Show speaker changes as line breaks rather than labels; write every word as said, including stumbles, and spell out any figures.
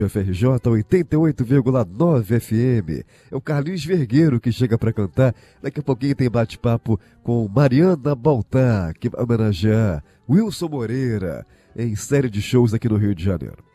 F R J oitenta e oito vírgula nove F M. É o Carlinhos Vergueiro que chega para cantar. Daqui a pouquinho tem bate-papo com Mariana Baltar, que vai homenagear Wilson Moreira em série de shows aqui no Rio de Janeiro.